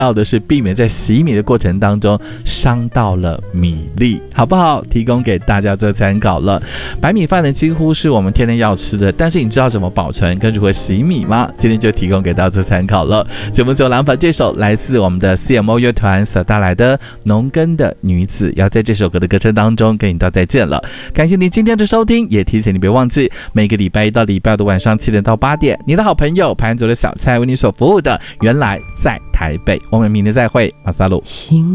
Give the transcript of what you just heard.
要的是避免在洗米的过程当中伤到了米粒，好不好？提供给大家做参考了。白米饭呢，几乎是我们天天要吃的，但是你知道怎么保存跟如何洗米吗？今天就提供给大家做参考了。节目最后朗版这首来自我们的 CMO 乐团所带来的《农耕的女子》，要在这首歌的歌声当中跟你道再见了。感谢你今天的收听，也提醒你别忘记每个礼拜一到礼拜五的晚上7点到8点，你的好朋友潘卓的小菜为你所服务的，原来在台北。我们明天再会，马萨鲁。